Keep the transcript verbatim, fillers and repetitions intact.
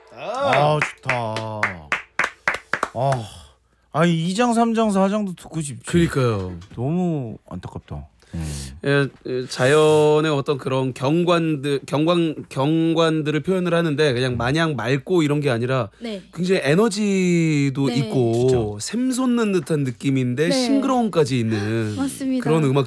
아 좋다. 아, 아니 이 장, 삼 장, 사 장도 듣고 싶지. 그러니까요. 너무 안타깝다. 음. 예, 예, 자연의 어떤 그런 경관들, 경관 경관들을 표현을 하는데 그냥 마냥 맑고 이런 게 아니라 네. 굉장히 에너지도 네. 있고 샘솟는 듯한 느낌인데 네. 싱그러움까지 있는 맞습니다. 그런 음악.